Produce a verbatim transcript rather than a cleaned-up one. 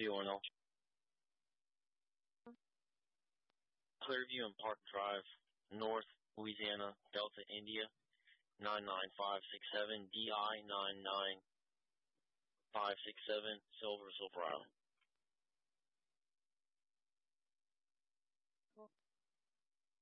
you want to know? Clearview and Park Drive, North Louisiana, Delta, India, nine nine five six seven, D I nine nine five six seven, Silver, Silver Island.